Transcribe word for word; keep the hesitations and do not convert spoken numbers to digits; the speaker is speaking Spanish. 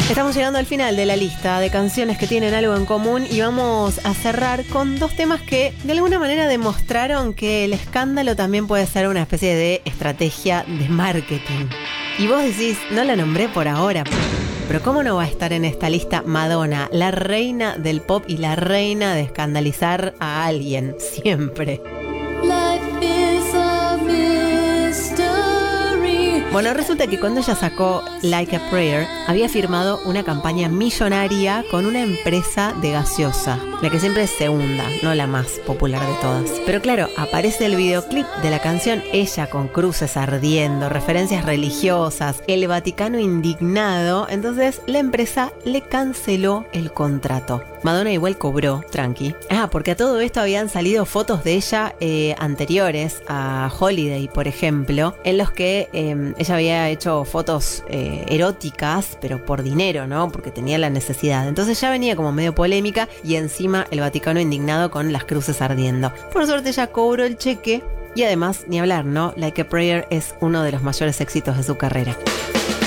Estamos llegando al final de la lista de canciones que tienen algo en común y vamos a cerrar con dos temas que de alguna manera demostraron que el escándalo también puede ser una especie de estrategia de marketing. Y vos decís, no la nombré por ahora, pero ¿cómo no va a estar en esta lista Madonna, la reina del pop y la reina de escandalizar a alguien, siempre? Life is a mystery. Bueno, resulta que cuando ella sacó Like a Prayer, había firmado una campaña millonaria con una empresa de gaseosa, la que siempre es segunda, no la más popular de todas. Pero claro, aparece el videoclip de la canción, ella con cruces ardiendo, referencias religiosas, el Vaticano indignado, entonces la empresa le canceló el contrato. Madonna igual cobró, tranqui. Ah, porque a todo esto habían salido fotos de ella eh, anteriores a Holiday, por ejemplo, en los que eh, ella había hecho fotos eh, eróticas, pero por dinero, ¿no? Porque tenía la necesidad. Entonces ya venía como medio polémica y encima el Vaticano indignado con las cruces ardiendo. Por suerte ella cobró el cheque y además, ni hablar, ¿no? Like a Prayer es uno de los mayores éxitos de su carrera.